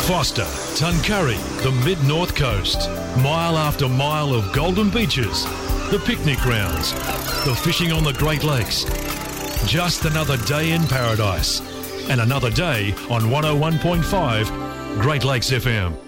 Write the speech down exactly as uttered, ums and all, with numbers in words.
Foster, Tuncurry, the mid-north coast. Mile after mile of golden beaches, the picnic grounds, the fishing on the Great Lakes. Just another day in paradise. And another day on one oh one point five Great Lakes F M.